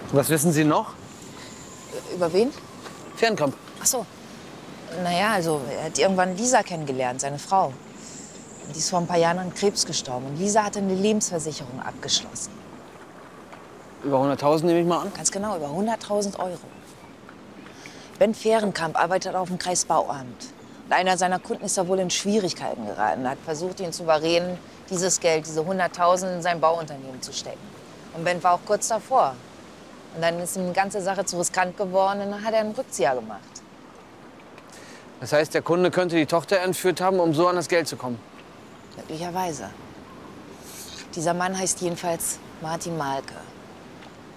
Was wissen Sie noch? Über wen? Fernkamp. Ach so. Naja, also er hat irgendwann Lisa kennengelernt, seine Frau. Die ist vor ein paar Jahren an Krebs gestorben. Und Lisa hatte eine Lebensversicherung abgeschlossen. Über 100.000 nehme ich mal an. Ganz genau, über 100.000 Euro. Ben Fehrenkamp arbeitet auf dem Kreisbauamt. Und einer seiner Kunden ist da wohl in Schwierigkeiten geraten. Er hat versucht, ihn zu überreden, dieses Geld, diese 100.000 in sein Bauunternehmen zu stecken. Und Ben war auch kurz davor. Und dann ist ihm die ganze Sache zu riskant geworden und dann hat er einen Rückzieher gemacht. Das heißt, der Kunde könnte die Tochter entführt haben, um so an das Geld zu kommen. Möglicherweise. Dieser Mann heißt jedenfalls Martin Mahlke.